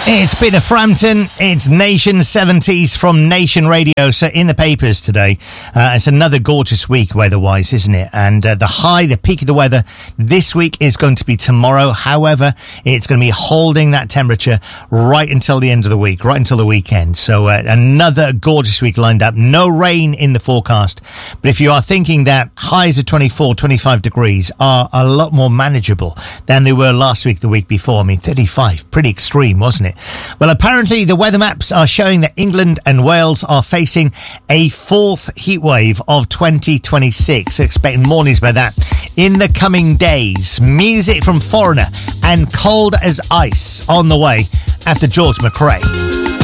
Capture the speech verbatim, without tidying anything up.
It's Peter Frampton, it's Nation seventies from Nation Radio. So in the papers today, uh, it's another gorgeous week weather-wise, isn't it? And uh, the high, the peak of the weather this week is going to be tomorrow. However, it's going to be holding that temperature right until the end of the week, right until the weekend. So uh, another gorgeous week lined up. No rain in the forecast. But if you are thinking that highs of twenty-four, twenty-five degrees are a lot more manageable than they were last week, the week before, I mean, thirty-five, pretty extreme, wasn't it? Well, apparently the weather maps are showing that England and Wales are facing a fourth heat wave of twenty twenty-six. Expecting mornings by that in the coming days. Music from Foreigner and Cold as Ice on the way after George McRae.